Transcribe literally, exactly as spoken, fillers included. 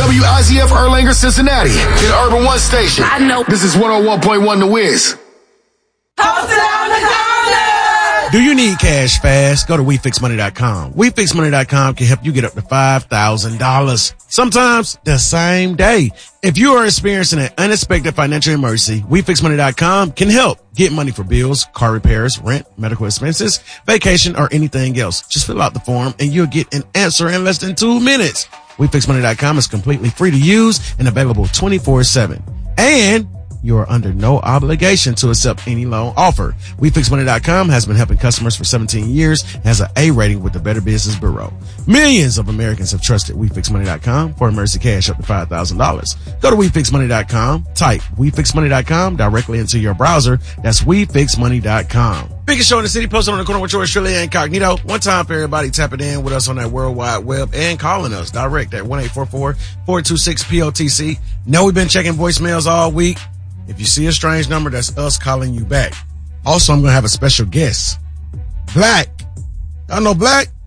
W I Z F Erlanger, Cincinnati. The Urban One Station. I know. This is one oh one point one The Wiz. Post it on the corner. Do you need cash fast? Go to we fix money dot com. we fix money dot com can help you get up to five thousand dollars. Sometimes the same day. If you are experiencing an unexpected financial emergency, we fix money dot com can help. Get money for bills, car repairs, rent, medical expenses, vacation, or anything else. Just fill out the form and you'll get an answer in less than two minutes. we fix money dot com is completely free to use and available twenty-four seven. And you are under no obligation to accept any loan offer. we fix money dot com has been helping customers for seventeen years and has an A rating with the Better Business Bureau. Millions of Americans have trusted we fix money dot com for emergency cash up to five thousand dollars. Go to we fix money dot com, type we fix money dot com directly into your browser. That's we fix money dot com. Biggest show in the city, posted on the corner with yours truly, Incognito. One time for everybody tapping in with us on that World Wide Web and calling us direct at one eight four four, four two six, P O T C. Know we've been checking voicemails all week. If you see a strange number, that's us calling you back. Also, I'm going to have a special guest. Black. Y'all know Black?